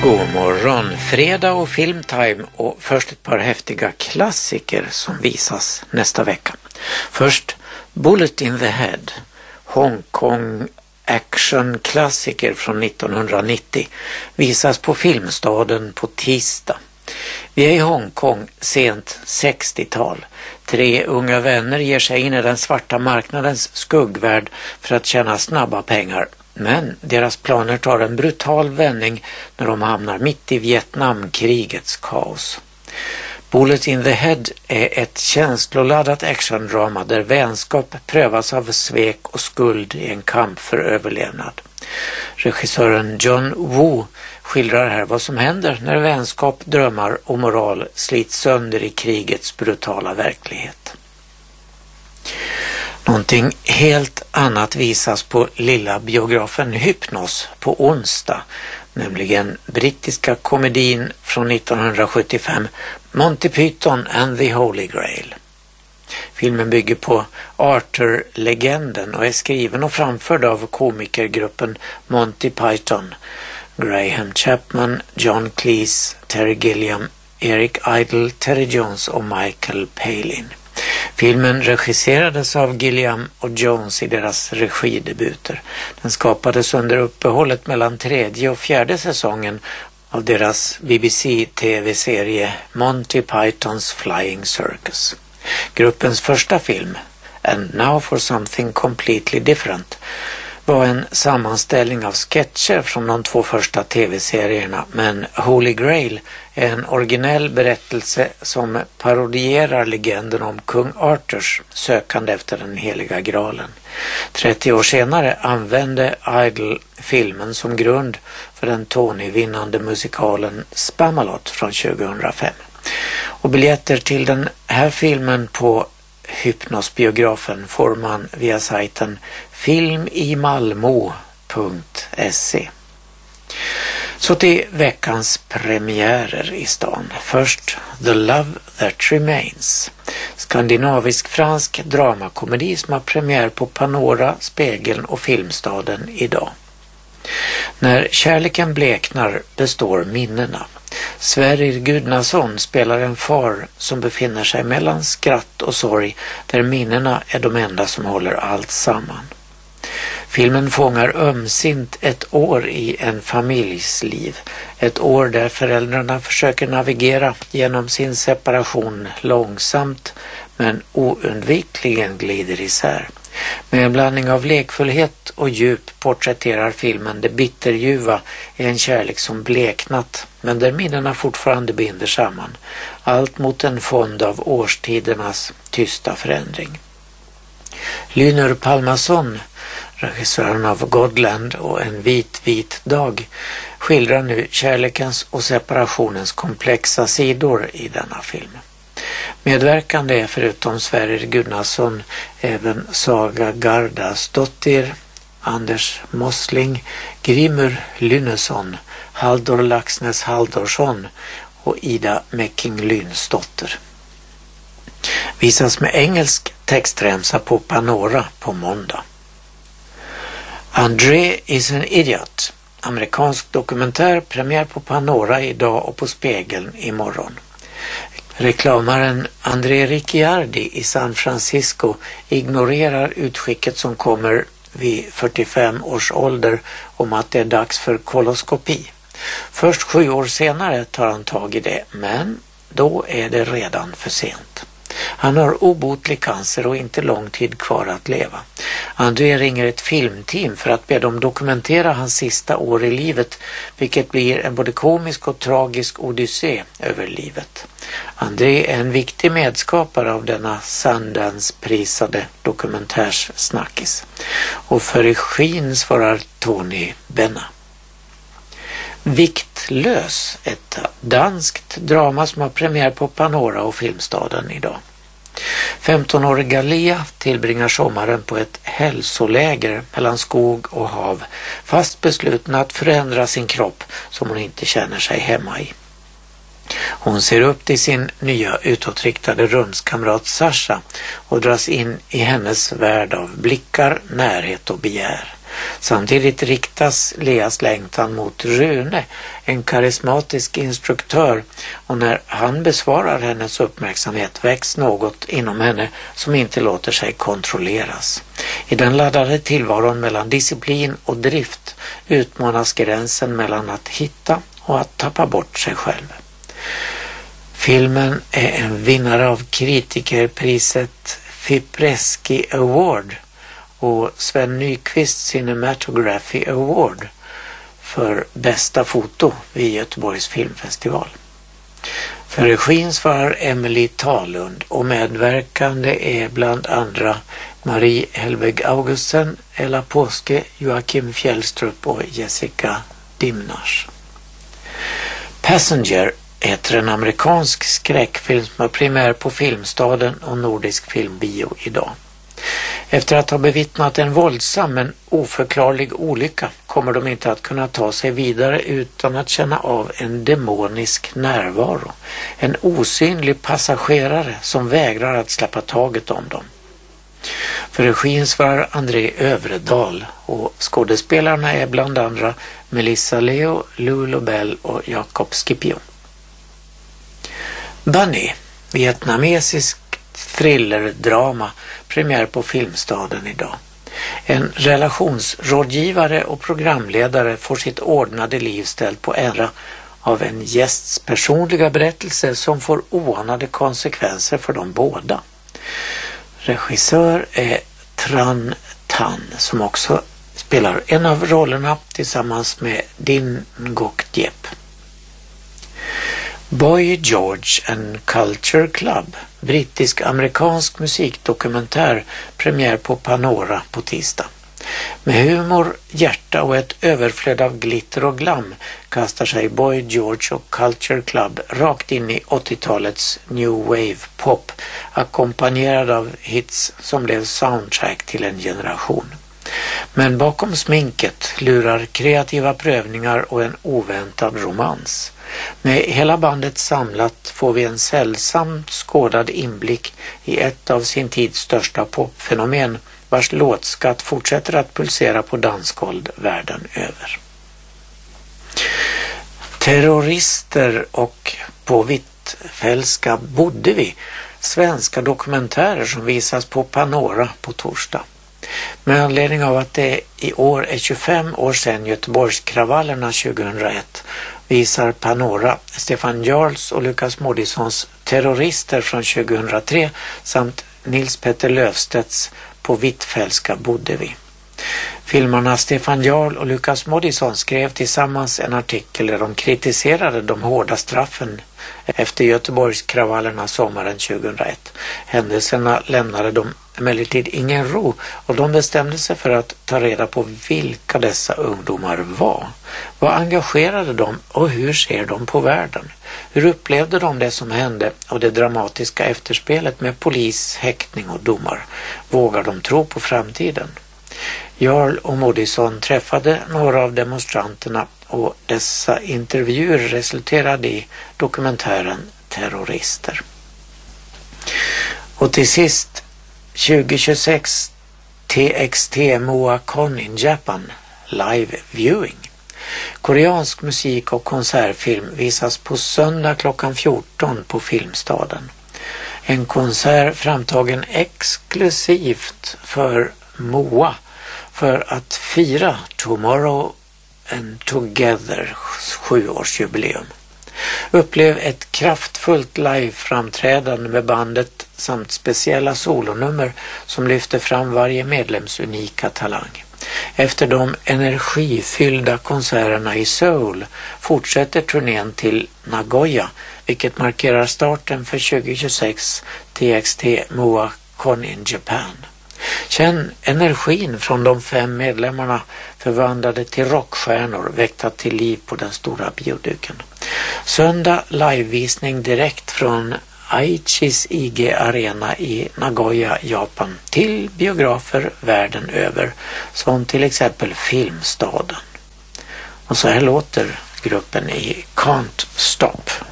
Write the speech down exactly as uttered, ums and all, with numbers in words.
God morgon, fredag och filmtime och först ett par häftiga klassiker som visas nästa vecka. Först Bullet in the Head, Hongkong action-klassiker från nittonhundranittio, visas på Filmstaden på tisdag. Vi är i Hongkong sent sextiotal. Tre unga vänner ger sig in i den svarta marknadens skuggvärld för att tjäna snabba pengar. Men deras planer tar en brutal vändning när de hamnar mitt i Vietnamkrigets kaos. Bullet in the Head är ett känsloladdat actiondrama där vänskap prövas av svek och skuld i en kamp för överlevnad. Regissören John Woo skildrar här vad som händer när vänskap, drömmar och moral slits sönder i krigets brutala verklighet. Någonting helt annat visas på lilla biografen Hypnos på onsdag, nämligen brittiska komedin från nittonhundrasjuttiofem Monty Python and the Holy Grail. Filmen bygger på Arthur-legenden och är skriven och framförd av komikergruppen Monty Python, Graham Chapman, John Cleese, Terry Gilliam, Eric Idle, Terry Jones och Michael Palin. Filmen regisserades av Gilliam och Jones i deras regidebuter. Den skapades under uppehållet mellan tredje och fjärde säsongen av deras B B C-tv-serie Monty Pythons Flying Circus. Gruppens första film, And Now for Something Completely Different, var en sammanställning av sketcher från de två första tv-serierna, men Holy Grail är en originell berättelse som parodierar legenden om kung Arthurs sökande efter den heliga graalen. trettio år senare använde Idle filmen som grund för den Tony-vinnande musikalen Spamalot från tjugohundrafem. Och biljetter till den här filmen på Hypnosbiografen får man via sajten filmimalmo punkt se. Så till veckans premiärer i stan. Först The Love That Remains, skandinavisk-fransk dramakomedi som har premiär på Panora, Spegeln och Filmstaden idag. När kärleken bleknar består minnena. Sverrir Gudnason spelar en far som befinner sig mellan skratt och sorg, där minnena är de enda som håller allt samman. Filmen fångar ömsint ett år i en familjs liv. Ett år där föräldrarna försöker navigera genom sin separation långsamt men oundvikligen glider isär. Med en blandning av lekfullhet och djup porträtterar filmen det bitterljuva i en kärlek som bleknat, men där minnena fortfarande binder samman. Allt mot en fond av årstidernas tysta förändring. Lynur Palmason, regissören av Godland och En vit vit dag, skildrar nu kärlekens och separationens komplexa sidor i denna film. Medverkande är förutom Sverrir Gudnason även Saga Gardasdottir, Anders Mossling, Grimur Lynnesson, Haldor Laxnäs Haldorsson och Ida Mecking-Lynsdotter. Visas med engelsk textremsa på Panora på måndag. André is an idiot, amerikansk dokumentär, premiär på Panora idag och på Spegeln imorgon. Reklamaren André Ricciardi i San Francisco ignorerar utskicket som kommer vid fyrtiofem års ålder om att det är dags för koloskopi. Först sju år senare tar han tag i det, men då är det redan för sent. Han har obotlig cancer och inte lång tid kvar att leva. André ringer ett filmteam för att be dem dokumentera hans sista år i livet, vilket blir en både komisk och tragisk odyssé över livet. André är en viktig medskapare av denna Sundance-prisade dokumentärssnackis. Och för regin svarar Tony Benna. Viktlös, ett danskt drama som har premiär på Panora och Filmstaden idag. femtonåriga Lia tillbringar sommaren på ett hälsoläger mellan skog och hav, fast besluten att förändra sin kropp som hon inte känner sig hemma i. Hon ser upp till sin nya utåtriktade rumskamrat Sasha och dras in i hennes värld av blickar, närhet och begär. Samtidigt riktas Leas längtan mot Rune, en karismatisk instruktör, och när han besvarar hennes uppmärksamhet väcks något inom henne som inte låter sig kontrolleras. I den laddade tillvaron mellan disciplin och drift utmanas gränsen mellan att hitta och att tappa bort sig själv. Filmen är en vinnare av kritikerpriset Fipreski Award och Sven Nykvist Cinematography Award för bästa foto vid Göteborgs filmfestival. För regin svarar Emily Talund och medverkande är bland andra Marie Helveg Augusten, Ella Påske, Joakim Fjällstrup och Jessica Dimnars. Passenger heter en amerikansk skräckfilm som har premiär på Filmstaden och Nordisk filmbio idag. Efter att ha bevittnat en våldsam men oförklarlig olycka kommer de inte att kunna ta sig vidare utan att känna av en demonisk närvaro. En osynlig passagerare som vägrar att släppa taget om dem. För regin svarar André Övredal och skådespelarna är bland andra Melissa Leo, Lou Lobel och Jacob Scipio. Bunny, vietnamesisk thrillerdrama, premiär på Filmstaden idag. En relationsrådgivare och programledare får sitt ordnade liv ställt på ära av en gästs personliga berättelse som får oanade konsekvenser för dem båda. Regissör är Tran Tan som också spelar en av rollerna tillsammans med Din Ngoc Diep. Boy George and Culture Club, brittisk-amerikansk musikdokumentär, premiär på Panora på tisdag. Med humor, hjärta och ett överflöd av glitter och glam kastar sig Boy George och Culture Club rakt in i åttiotalets new wave pop, ackompanjerad av hits som blev soundtrack till en generation. Men bakom sminket lurar kreativa prövningar och en oväntad romans. Med hela bandet samlat får vi en sällsamt skådad inblick i ett av sin tids största popfenomen vars låtskatt fortsätter att pulsera på dansgolv världen över. Terrorister och på Hvitfeldtska bodde vi, svenska dokumentärer som visas på Panora på torsdag. Med anledning av att det i år är tjugofem år sedan Göteborgskravallerna tjugohundraett visar Panora Stefan Jarls och Lukas Moodyssons Terrorister från tjugohundratre samt Nils Petter Löfstedts På Hvitfeldtska bodde vi. Filmarna Stefan Jarl och Lukas Moodysson skrev tillsammans en artikel där de kritiserade de hårda straffen efter Göteborgskravallerna sommaren tjugohundraett. Händelserna lämnade dem emellertid ingen ro och de bestämde sig för att ta reda på vilka dessa ungdomar var. Vad engagerade de och hur ser de på världen? Hur upplevde de det som hände och det dramatiska efterspelet med polis, häktning och domar? Vågar de tro på framtiden? Jarl och Moodysson träffade några av demonstranterna och dessa intervjuer resulterade i dokumentären Terrorister. Och till sist tjugohundratjugosex T X T MoaCon in Japan live viewing. Koreansk musik och konsertfilm visas på söndag klockan fjorton på Filmstaden. En konsert framtagen exklusivt för Moa för att fira Tomorrow and Together sjuårsjubileum. Upplev ett kraftfullt live-framträdande med bandet samt speciella solonummer som lyfter fram varje medlems unika talang. Efter de energifyllda konserterna i Seoul fortsätter turnén till Nagoya, vilket markerar starten för tjugohundratjugosex T X T MoaCon in Japan. Känn energin från de fem medlemmarna förvandlade till rockstjärnor väckta till liv på den stora bioduken. Söndag livevisning direkt från Aichis I G Arena i Nagoya, Japan till biografer världen över som till exempel Filmstaden. Och så här låter gruppen i Can't Stop.